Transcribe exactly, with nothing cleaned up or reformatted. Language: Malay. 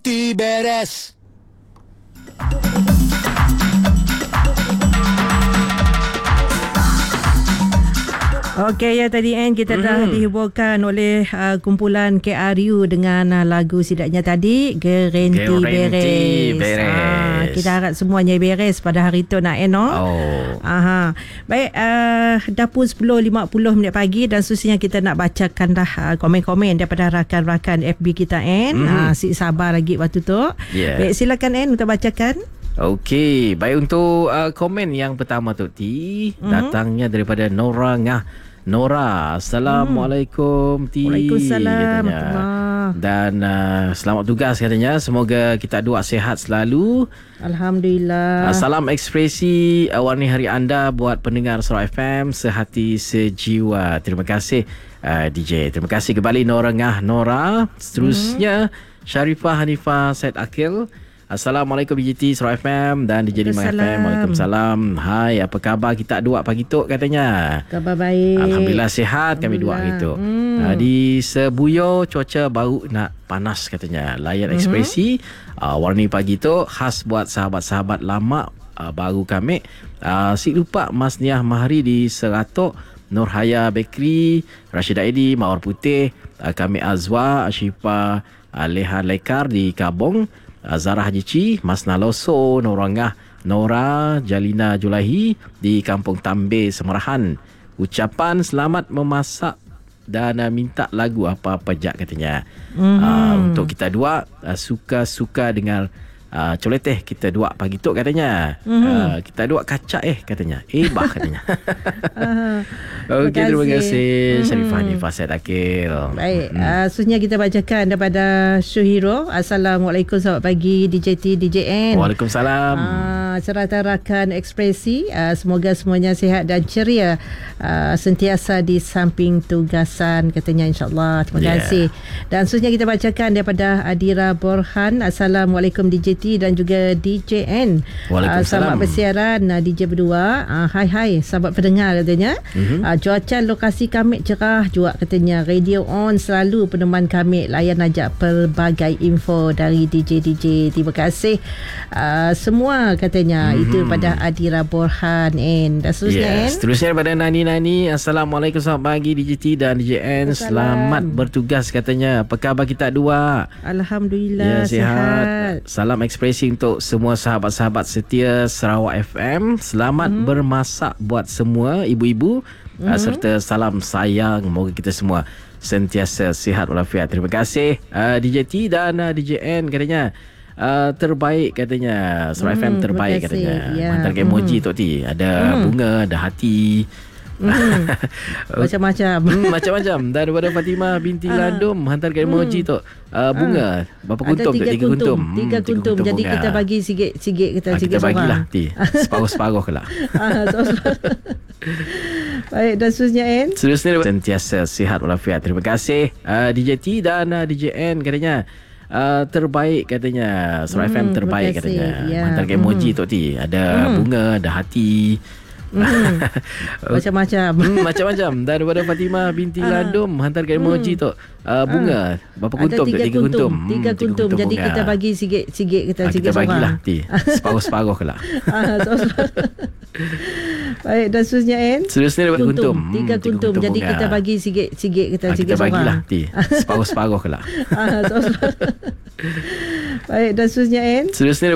Berhenti beres. Okey, ya tadi Ann kita mm. dah dihiburkan oleh uh, kumpulan K R U dengan uh, lagu sidaknya tadi Gerenti Beres. beres. Ah, kita harap semuanya beres pada hari tu nak Ann. Oh. Aha. Baik, uh, dah pun sepuluh lima puluh minit pagi dan seterusnya kita nak bacakan dah uh, komen-komen daripada rakan-rakan F B kita Ann. Mm. Uh, si sabar lagi waktu tu. Yeah. Baik, silakan Ann untuk bacakan. Okey, baik untuk uh, komen yang pertama tu Ti, mm-hmm. datangnya daripada Nora Ngah. Nora, Assalamualaikum Ti. Waalaikumsalam. Dan uh, selamat tugas katanya. Semoga kita dua sihat selalu. Alhamdulillah. Uh, salam ekspresi uh, warna hari anda buat pendengar Surah F M sehati sejiwa. Terima kasih uh, D J. Terima kasih kembali Nora Ngah Nora. Seterusnya mm-hmm. Sharifah Hanifah Said Akil. Assalamualaikum D J T Surah F M dan D J Lima F M. Waalaikumsalam. Hai, apa khabar kita dua pagi tu katanya? Khabar baik. Alhamdulillah sihat kami dua gitu. Hmm. Uh, di Sebuyo cuaca baru nak panas katanya. Layan ekspresi uh-huh. uh, warni pagi tu khas buat sahabat-sahabat lama uh, baru kami. Uh, si lupa Mas Niah Mahri di Seratok, Nurhaya Bakery, Rashidah Edi, Mawar Putih, uh, kami Azwa, Syifa uh, Leha Lekar di Kabong, Zara Haji Ci, Mas Naloso, Norangah, Nora, Jalina Julahi di Kampung Tambe, Semerahan. Ucapan selamat memasak dan uh, minta lagu apa-apa jak katanya. Mm-hmm. Uh, untuk kita dua uh, suka-suka dengar uh, coleteh kita dua pagi tu katanya. Mm-hmm. Uh, kita dua kaca eh katanya. Eh bah katanya. Okey, terima kasih Sharifah Hanifah Said Akil. Baik, hmm. uh, seterusnya kita bacakan daripada Syuhiro. Assalamualaikum, selamat pagi D J T, D J N. Waalaikumsalam. Uh, serta rakan ekspresi, uh, semoga semuanya sihat dan ceria, uh, sentiasa di samping tugasan katanya, insyaAllah. Terima yeah. kasih. Dan seterusnya kita bacakan daripada Adira Borhan. Assalamualaikum D J T dan juga D J N. Waalaikumsalam. Uh, selamat bersiaran uh, D J berdua. uh, Hai hai sahabat pendengar katanya. Mm-hmm. uh, Cuaca lokasi kami cerah juga katanya. Radio on selalu peneman kami, layan ajak pelbagai info dari D J-D J. Terima kasih uh, semua katanya. Mm-hmm. Itu pada Adira Borhan N. Dan seterusnya yes. Seterusnya daripada Nani Nani. Assalamualaikum, selamat pagi D J T dan D J N. Selamat bertugas katanya. Apa khabar kita dua? Alhamdulillah, ya, sihat. sihat. Salam ekspresi untuk semua sahabat-sahabat setia Sarawak F M. Selamat mm-hmm. bermasak buat semua ibu-ibu. Mm-hmm. Uh, serta salam sayang, moga kita semua sentiasa sihat walafiat. Terima kasih uh, D J T dan uh, D J N katanya. Uh, terbaik katanya. Surah mm, F M terbaik katanya. Ya. Hantar emoji mm. Tok T. Ada mm. bunga, ada hati. Mm. Macam-macam. Hmm, macam-macam. Dan daripada Fatimah binti uh. Landum hantarkan emoji tu. Uh, bunga. Uh. Berapa kuntum? Ada tiga, tiga kuntum. kuntum. Hmm, tiga kuntum. Tiga Jadi bunga. Kita bagi sikit-sikit kita uh, sikit kita bagilah Ti. Separuh-separuh ke lah. Baik, dan seterusnya N. Seterusnya sentiasa sihat walafiat. Terima kasih uh, D J T dan uh, D J N katanya. Uh, terbaik katanya. Surah hmm, F M terbaik katanya. Ya. Hantarkan emoji hmm. Tok T. Ada hmm. bunga, ada hati. Hmm. Macam-macam. Hmm, macam-macam. Dan daripada Fatimah binti uh. Landum hantarkan emoji hmm. tu. Uh, bunga. Berapa kuntum? Ada tiga, tiga kuntum. kuntum. Tiga hmm, kuntum. Jadi bunga. Kita bagi sikit-sikit kita uh, sikit kita bagilah Ti. Separuh-separuh ke lah. Baik, dan seterusnya N. Seterusnya daripada kuntum. Hmm, tiga kuntum. kuntum Jadi bunga. Kita bagi sikit-sikit kita uh, sikit kita bagilah Ti. Separuh-separuh ke lah. Baik, dan seterusnya N. Seterusnya